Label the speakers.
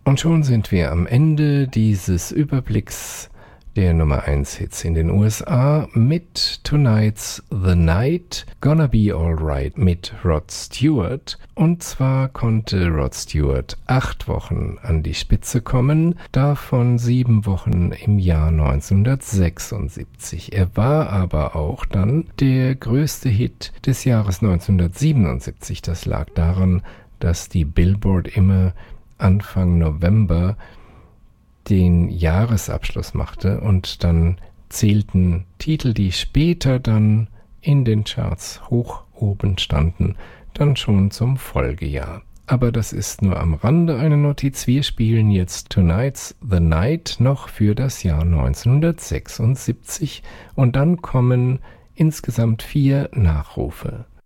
Speaker 1: Und schon sind wir am Ende dieses Überblicks der Nummer 1 Hits in den USA mit Tonight's the Night, Gonna Be Alright mit Rod Stewart. Und zwar konnte Rod Stewart 8 Wochen an die Spitze kommen, davon 7 Wochen im Jahr 1976. Er war aber auch dann der größte Hit des Jahres 1977. Das lag daran, dass die Billboard immer Anfang November den Jahresabschluss machte und dann zählten Titel, die später dann in den Charts hoch oben standen, dann schon zum Folgejahr. Aber das ist nur am Rande eine Notiz. Wir spielen jetzt Tonight's the Night noch für das Jahr 1976 und dann kommen insgesamt 4 Nachrufe.